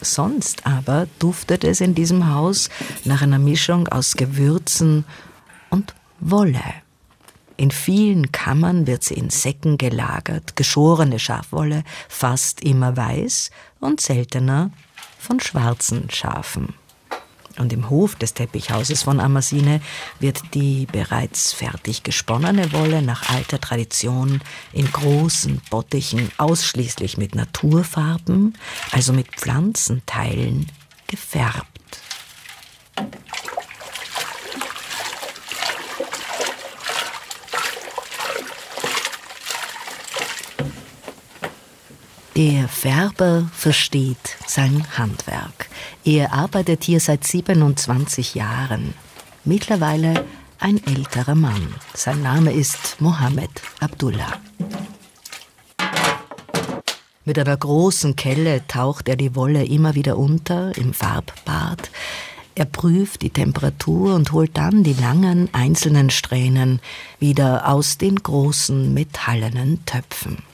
Sonst aber duftet es in diesem Haus nach einer Mischung aus Gewürzen und Wolle. In vielen Kammern wird sie in Säcken gelagert, geschorene Schafwolle, fast immer weiß und seltener von schwarzen Schafen. Und im Hof des Teppichhauses von Amersine wird die bereits fertig gesponnene Wolle nach alter Tradition in großen Bottichen ausschließlich mit Naturfarben, also mit Pflanzenteilen, gefärbt. Der Färber versteht sein Handwerk. Er arbeitet hier seit 27 Jahren. Mittlerweile ein älterer Mann. Sein Name ist Mohammed Abdullah. Mit einer großen Kelle taucht er die Wolle immer wieder unter im Farbbad. Er prüft die Temperatur und holt dann die langen einzelnen Strähnen wieder aus den großen metallenen Töpfen.